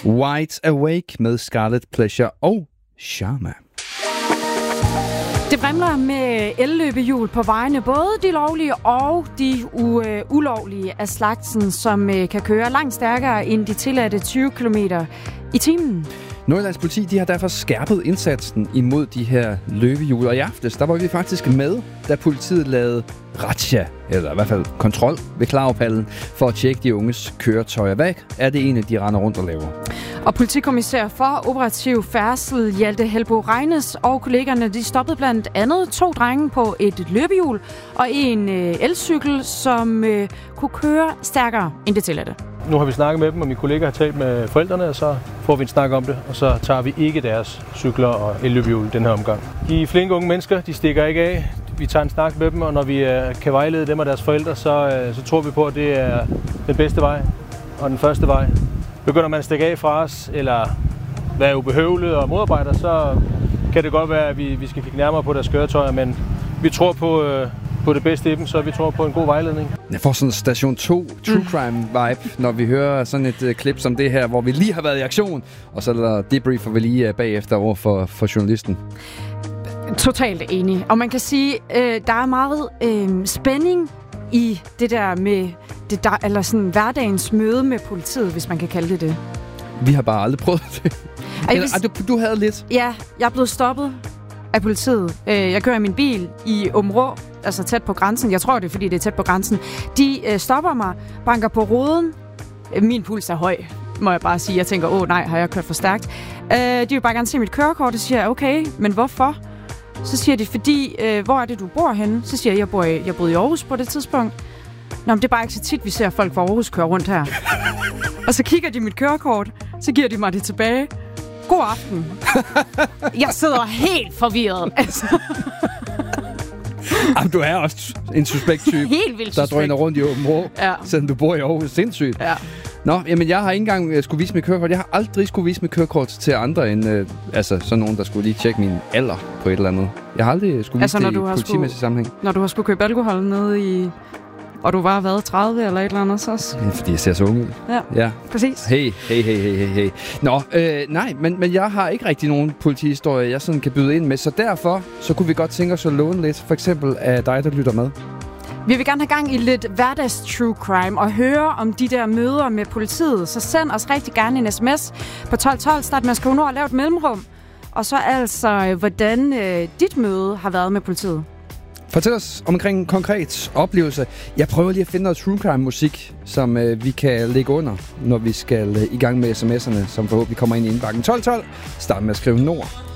Wide Awake med Scarlet Pleasure og Sharma. Det vrimler med elløbehjul på vejene, både de lovlige og de ulovlige af slagsen, som kan køre langt stærkere end de tilladte 20 km i timen. Nordjyllands politi de har derfor skærpet indsatsen imod de her løbehjul, og i aftes der var vi faktisk med, da politiet lavede razzia, eller i hvert fald kontrol ved Klaverpallen, for at tjekke de unges køretøjer. Hvad er det egentlig, de render rundt og laver? Og politikommissær for operativ færdsel, Hjalte Helbo Regnes, og kollegerne, de stoppede blandt andet 2 drenge på et løbehjul og en elcykel, som kunne køre stærkere end det tilladte. Nu har vi snakket med dem, og mine kollegaer har talt med forældrene, og så får vi en snak om det, og så tager vi ikke deres cykler og elløbehjul den her omgang. De flinke unge mennesker, de stikker ikke af. Vi tager en snak med dem, og når vi kan vejlede dem og deres forældre, så tror vi på, at det er den bedste vej og den første vej. Begynder man at stikke af fra os, eller være ubehøvlet og modarbejder, så kan det godt være, at vi skal kigge nærmere på deres køretøjer, men vi tror på det bedste i dem, så vi tror på en god vejledning. Jeg får sådan en station 2 true crime vibe, når vi hører sådan et klip som det her, hvor vi lige har været i aktion, og så debriefer vi lige bagefter over for journalisten. Totalt enig. Og man kan sige, der er meget spænding i det der med eller sådan hverdagens møde med politiet, hvis man kan kalde det det. Vi har bare aldrig prøvet det. Du havde lidt. Ja, jeg er blevet stoppet af politiet. Jeg kører i min bil i Aabenraa, altså tæt på grænsen. Jeg tror, det er, fordi det er tæt på grænsen. De stopper mig, banker på ruden. Min puls er høj, må jeg bare sige. Jeg tænker, nej, har jeg kørt for stærkt? De vil bare gerne se mit kørekort, og så siger jeg, okay, men hvorfor? Så siger de, fordi, hvor er det, du bor henne? Så siger jeg boede i Aarhus på det tidspunkt. Nå, men det er bare ikke så tit, vi ser folk fra Aarhus køre rundt her. Og så kigger de mit kørekort, så giver de mig det tilbage. God aften. Jeg sidder helt forvirret. Altså. Jamen, du er også en suspekt type, helt vildt suspekt, der drøner rundt i Aabenraa, selvom du bor i Aarhus. Sindssygt. Ja. Nå, jamen jeg har ikke engang skulle vise mit kørekort. Jeg har aldrig skulle vise mit kørekort til andre end sådan nogen, der skulle lige tjekke min alder på et eller andet. Jeg har aldrig skulle vise det i politimæssig sammenhæng. Når du har skulle købe alkohol nede i... Og du var været 30 eller et eller andet også? Ja, fordi jeg ser så ung ud. Ja, præcis. Hey. Nå, nej, men jeg har ikke rigtig nogen politihistorie, jeg sådan kan byde ind med. Så derfor, så kunne vi godt tænke os at låne lidt, for eksempel af dig, der lytter med. Vi vil gerne have gang i lidt hverdags true crime og høre om de der møder med politiet. Så send os rigtig gerne en sms på 1212, start med at skrive og lave et mellemrum. Og så altså, hvordan dit møde har været med politiet. Fortæl os omkring en konkret oplevelse. Jeg prøver lige at finde noget true crime musik, som vi kan lægge under, når vi skal i gang med sms'erne, som forhåbentlig kommer ind i indbakken. 1212, start med at skrive Nord